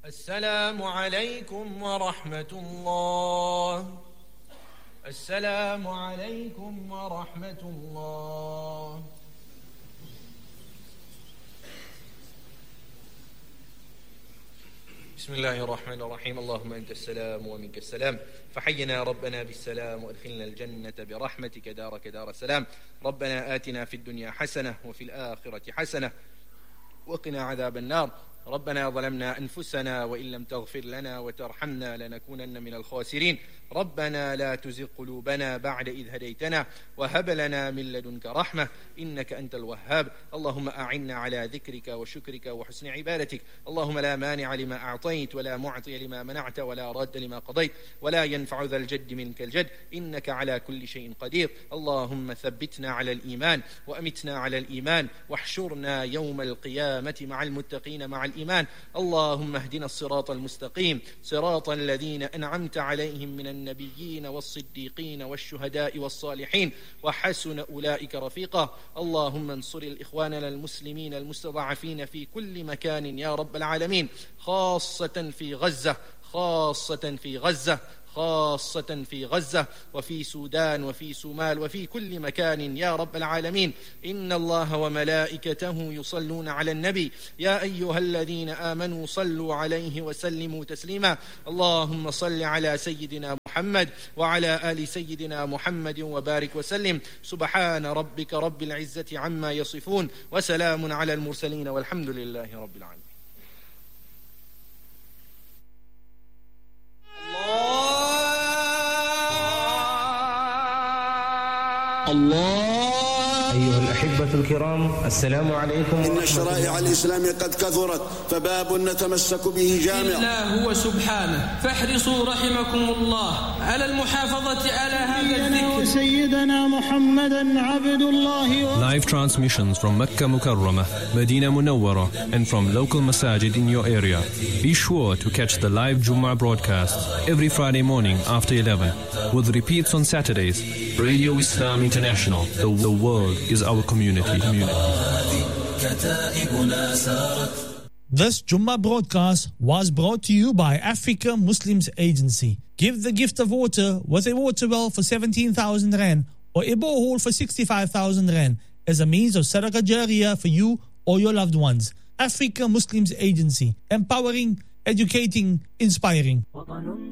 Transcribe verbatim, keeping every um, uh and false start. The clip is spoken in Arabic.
السلام عليكم ورحمة الله. السلام عليكم ورحمة الله. بسم الله الرحمن الرحيم. اللهم أنت السلام ومنك السلام، فحينا ربنا بالسلام وادخلنا الجنة برحمتك دارك دار السلام. ربنا آتنا في الدنيا حسنة وفي الآخرة حسنة وقنا عذاب النار. ربنا ظلمنا أنفسنا وإن لم تغفر لنا وترحمنا لنكونن من الخاسرين. ربنا لا تزغ قلوبنا بعد إذ هديتنا وهب لنا من لدنك رحمة إنك أنت الوهاب. اللهم أعنا على ذكرك وشكرك وحسن عبادتك. اللهم لا مانع لما أعطيت ولا معطي لما منعت ولا راد لما قضيت ولا ينفع ذا الجد منك الجد إنك على كل شيء قدير. اللهم ثبتنا على الإيمان وأمتنا على الإيمان واحشرنا يوم القيامة مع المتقين مع الإيمان. اللهم اهدنا الصراط المستقيم صراط الذين أنعمت عليهم من النبيين والصديقين والشهداء والصالحين وحسن أولئك رفيقا. اللهم انصر الإخواننا المسلمين المستضعفين في كل مكان يا رب العالمين، خاصة في غزة خاصة في غزة خاصة في غزة وفي سودان وفي سومال وفي كل مكان يا رب العالمين. إن الله وملائكته يصلون على النبي يا أيها الذين آمنوا صلوا عليه وسلموا تسليما. اللهم صل على سيدنا محمد وعلى آل سيدنا محمد وبارك وسلم. سبحان ربك رب العزة عما يصفون وسلام على المرسلين والحمد لله رب العالمين. الله. أيها الأحبة الكرام، السلام عليكم. إن شرائع الإسلام قد كثرت، فباب نتمسك به جامع إلا هو سبحانه، فاحرصوا رحمكم الله على المحافظة على هذا الذكر. سيدنا محمدا عبد الله. Live transmissions from Mecca Mukarramah, Medina Munawwara and from local masajid in your area. Be sure to catch the live Jummah broadcast every Friday morning after eleven with repeats on Saturdays. Radio Islam International, the, the world is our community. This Jummah broadcast was brought to you by Africa Muslims Agency. Give the gift of water with a water well for seventeen thousand rand or a borehole for sixty-five thousand rand as a means of sadaqah jariyah for you or your loved ones. Africa Muslims Agency, empowering, educating, inspiring.